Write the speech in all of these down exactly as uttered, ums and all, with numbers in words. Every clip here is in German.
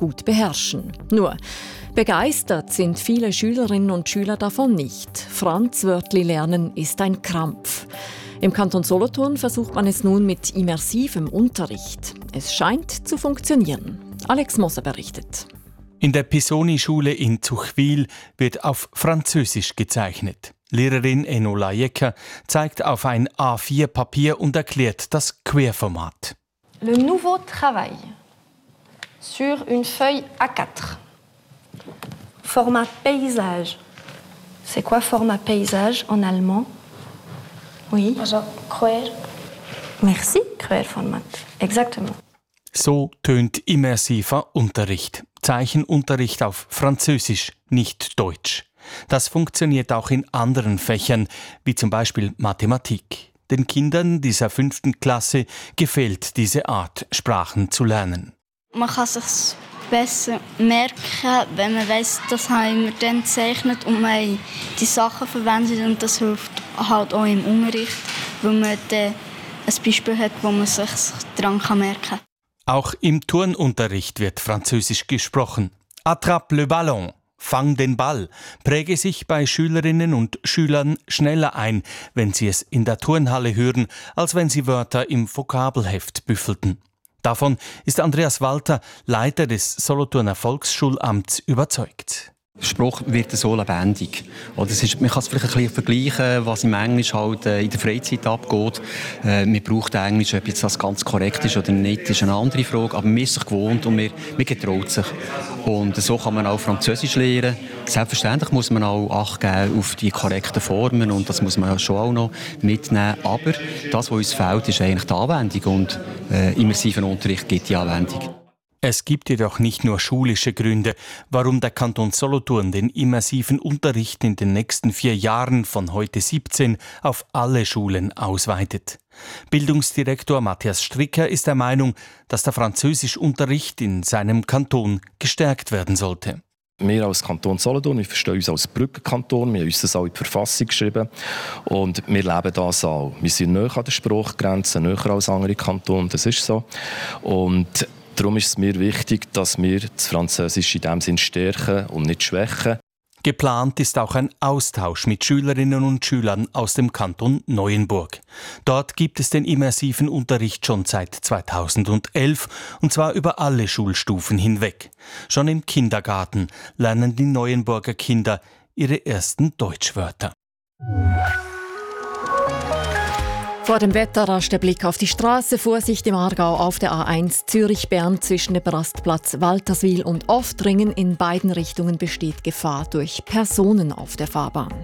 gut beherrschen. Nur, begeistert sind viele Schülerinnen und Schüler davon nicht. Franzwörtli lernen ist ein Krampf. Im Kanton Solothurn versucht man es nun mit immersivem Unterricht. Es scheint zu funktionieren. Alex Moser berichtet. In der Pisoni-Schule in Zuchwil wird auf Französisch gezeichnet. Lehrerin Enola Jecker zeigt auf ein A vier Papier und erklärt das Querformat. Le nouveau travail sur une feuille A quatre. Format paysage. C'est quoi format paysage en allemand? Oui. Also quer. Merci, Querformat. Exactement. So tönt immersiver Unterricht. Zeichenunterricht auf Französisch, nicht Deutsch. Das funktioniert auch in anderen Fächern, wie zum Beispiel Mathematik. Den Kindern dieser fünften Klasse gefällt diese Art, Sprachen zu lernen. Man kann sich besser merken, wenn man weiss, das haben wir dann gezeichnet und man die Sachen verwendet und das hilft halt auch im Unterricht, weil man dann ein Beispiel hat, wo man sich daran merken kann. Auch im Turnunterricht wird Französisch gesprochen. Attrape le ballon, fang den Ball, präge sich bei Schülerinnen und Schülern schneller ein, wenn sie es in der Turnhalle hören, als wenn sie Wörter im Vokabelheft büffelten. Davon ist Andreas Walter, Leiter des Solothurner Volksschulamts, überzeugt. Der Spruch wird so lebendig. Oder es ist, man kann es vielleicht ein bisschen vergleichen, was im Englisch halt in der Freizeit abgeht. Äh, man braucht Englisch, ob jetzt das ganz korrekt ist oder nicht, ist eine andere Frage. Aber man ist sich gewohnt und man, man getraut sich. Und so kann man auch Französisch lernen. Selbstverständlich muss man auch Acht geben auf die korrekten Formen und das muss man schon auch noch mitnehmen. Aber das, was uns fehlt, ist eigentlich die Anwendung und äh, immersiven Unterricht gibt die Anwendung. Es gibt jedoch nicht nur schulische Gründe, warum der Kanton Solothurn den immersiven Unterricht in den nächsten vier Jahren von heute siebzehn auf alle Schulen ausweitet. Bildungsdirektor Matthias Stricker ist der Meinung, dass der Französischunterricht in seinem Kanton gestärkt werden sollte. Wir als Kanton Solothurn, wir verstehen uns als Brückenkanton, wir haben uns das auch in die Verfassung geschrieben und wir leben das auch. Wir sind näher an der Sprachgrenze, näher als andere Kantone, das ist so. Und darum ist es mir wichtig, dass wir das Französisch in diesem Sinn stärken und nicht schwächen. Geplant ist auch ein Austausch mit Schülerinnen und Schülern aus dem Kanton Neuenburg. Dort gibt es den immersiven Unterricht schon seit zweitausendelf und zwar über alle Schulstufen hinweg. Schon im Kindergarten lernen die Neuenburger Kinder ihre ersten Deutschwörter. Vor dem Wetter rasch der Blick auf die Straße. Vorsicht im Aargau auf der A eins Zürich-Bern zwischen dem Rastplatz Walterswil und Oftringen. In beiden Richtungen besteht Gefahr durch Personen auf der Fahrbahn.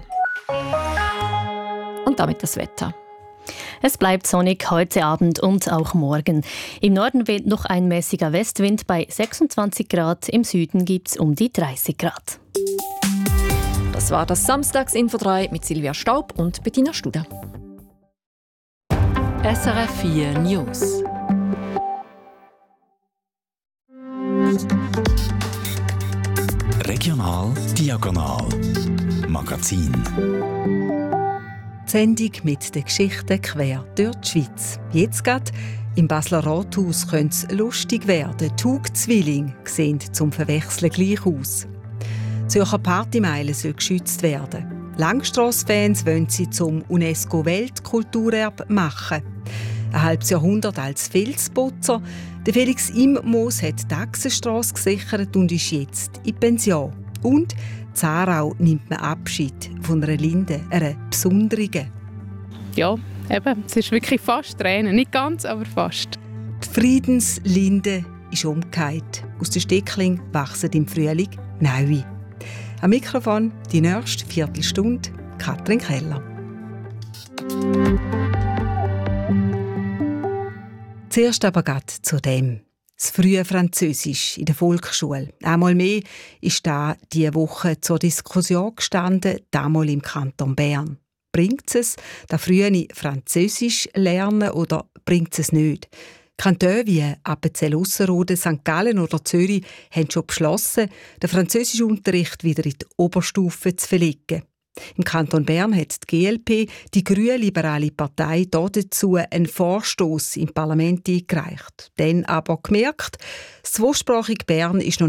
Und damit das Wetter. Es bleibt sonnig heute Abend und auch morgen. Im Norden weht noch ein mäßiger Westwind bei sechsundzwanzig Grad. Im Süden gibt es um die dreißig Grad. Das war das Samstags-Info drei mit Silvia Staub und Bettina Studer. S R F vier News. Regional Diagonal Magazin. Die Sendung mit den Geschichten quer durch die Schweiz. Jetzt gerade im Basler Rathaus könnte es lustig werden. Tug-Zwillinge sehen zum Verwechseln gleich aus. Die Zürcher Partymeile soll geschützt werden. Langstrasse-Fans wollen sie zum UNESCO-Weltkulturerbe machen. Ein halbes Jahrhundert als Filzputzer. Der Felix Immos hat die Taxenstrasse gesichert und ist jetzt in Pension. Und in Aarau nimmt man Abschied von einer Linde, einer besonderen. Ja, eben, es ist wirklich fast Tränen. Nicht ganz, aber fast. Die Friedenslinde ist umgekehrt. Aus den Steckling wachsen im Frühling neue. Am Mikrofon die nächste Viertelstunde Katrin Keller. Zuerst aber gerade zu dem. Das frühe Französisch in der Volksschule. Einmal mehr ist da diese Woche zur Diskussion gestanden, damals im Kanton Bern. Bringt es das frühe Französisch lernen oder bringt es nicht? Kantone wie Appenzell-Ausserrhoden, Sankt Gallen oder Zürich haben schon beschlossen, den Französischunterricht wieder in die Oberstufe zu verlegen. Im Kanton Bern hat die G L P, die grünliberale Partei, dazu einen Vorstoss im Parlament eingereicht. Dann aber gemerkt, das zweisprachige Bern ist noch